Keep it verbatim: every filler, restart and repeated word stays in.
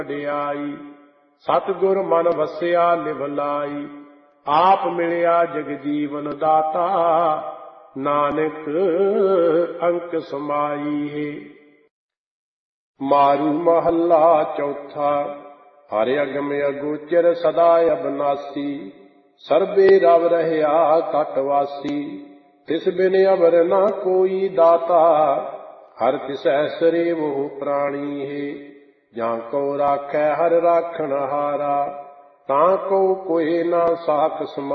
ਵਡਿਆਈ। ਸਤਿਗੁਰ ਮਨ ਵਸਿਆ ਲਿਵ ਲਾਈ, ਆਪ ਮਿਲਿਆ ਜਗ ਜੀਵਨ ਦਾਤਾ। ਨਾਨਕ ਅੰਕ ਸਮਾਈ ਹੈ। ਮਾਰੂ ਮਹੱਲਾ ਚੌਥਾ। ਹਰਿ ਅਗਮ ਅਗੋਚਰ ਸਦਾ ਅਬਨਾਸੀ, ਸਰਬੇ ਰਵ ਰਹਿਆ ਤਟ ਵਾਸੀ। ਤਿਸ ਬਿਨ ਅਵਰ ਨਾ ਕੋਈ ਦਾਤਾ, ਹਰਿ ਤਿਸੈ ਸਰੇਵਹੁ ਪ੍ਰਾਣੀ ਹੈ। ਜਾਂ ਕੋ ਰਾਖੈ ਹਰਿ ਰਾਖਣ ਹਾਰਾ, ਤਾਂ ਕੋ ਕੋਇ ਨਾ ਸਾਖ ਸਮਾ।